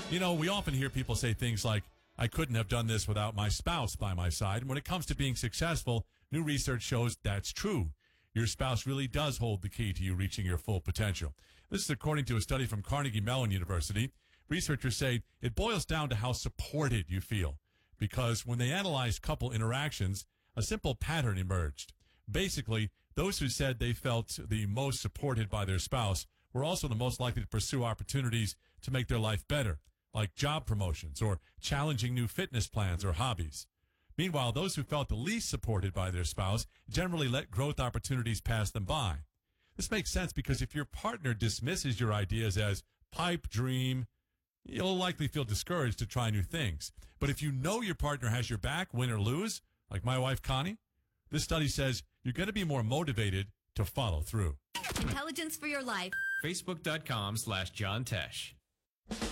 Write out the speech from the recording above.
You know, we often hear people say things like, I couldn't have done this without my spouse by my side. And when it comes to being successful, new research shows that's true. Your spouse really does hold the key to you reaching your full potential. This is according to a study from Carnegie Mellon University. Researchers say it boils down to how supported you feel. Because when they analyzed couple interactions, a simple pattern emerged. Basically, those who said they felt the most supported by their spouse were also the most likely to pursue opportunities to make their life better, like job promotions or challenging new fitness plans or hobbies. Meanwhile, those who felt the least supported by their spouse generally let growth opportunities pass them by. This makes sense because if your partner dismisses your ideas as pipe dream, you'll likely feel discouraged to try new things. But if you know your partner has your back, win or lose, like my wife Connie, this study says you're going to be more motivated to follow through. Intelligence for your life. Facebook.com/John Tesh.